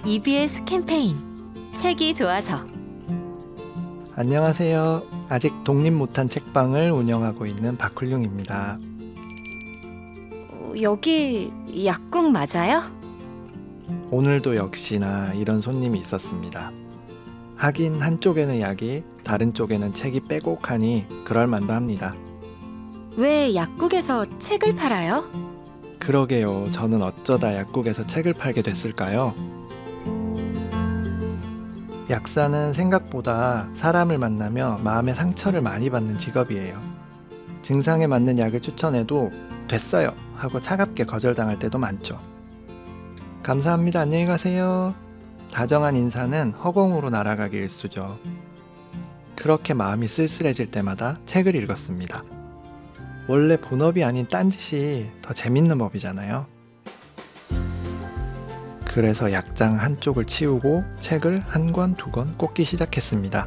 EBS 캠페인 책이 좋아서. 안녕하세요. 아직 독립 못한 책방을 운영하고 있는 박훌륭입니다. 여기 약국 맞아요? 오늘도 역시나 이런 손님이 있었습니다. 하긴 한쪽에는 약이, 다른 쪽에는 책이 빼곡하니 그럴만도 합니다. 왜 약국에서 책을 팔아요? 그러게요. 저는 어쩌다 약국에서 책을 팔게 됐을까요? 약사는 생각보다 사람을 만나며 마음의 상처를 많이 받는 직업이에요. 증상에 맞는 약을 추천해도 됐어요 하고 차갑게 거절당할 때도 많죠. 감사합니다. 안녕히 가세요. 다정한 인사는 허공으로 날아가기 일쑤죠. 그렇게 마음이 쓸쓸해질 때마다 책을 읽었습니다. 원래 본업이 아닌 딴짓이 더 재밌는 법이잖아요. 그래서 약장 한쪽을 치우고 책을 한 권, 두 권 꽂기 시작했습니다.